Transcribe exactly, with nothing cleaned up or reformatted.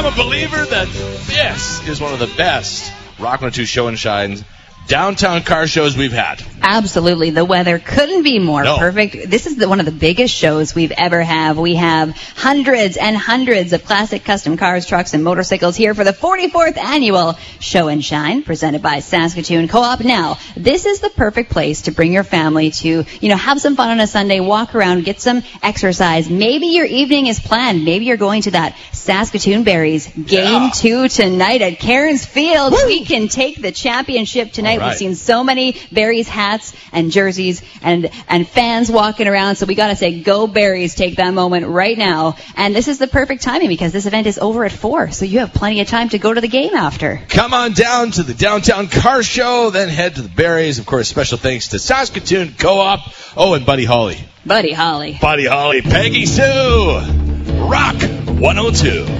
a believer that this is one of the best Rock one oh two Show and Shines downtown car shows we've had. Absolutely. The weather couldn't be more no. perfect. This is the, one of the biggest shows we've ever had. We have hundreds and hundreds of classic custom cars, trucks, and motorcycles here for the forty-fourth annual Show and Shine presented by Saskatoon Co-op. Now, this is the perfect place to bring your family to, you know, have some fun on a Sunday, walk around, get some exercise. Maybe your evening is planned. Maybe you're going to that Saskatoon Berries game yeah. two tonight at Cairns Field. Woo! We can take the championship tonight. Right. We've seen so many Berries hats and jerseys and and fans walking around, so we got to say, go Berries, take that moment right now. And this is the perfect timing because this event is over at four, so you have plenty of time to go to the game after. Come on down to the downtown car show, then head to the Berries. Of course, special thanks to Saskatoon Co-op. Oh, and Buddy Holly. Buddy Holly. Buddy Holly. Peggy Sue. Rock one oh two.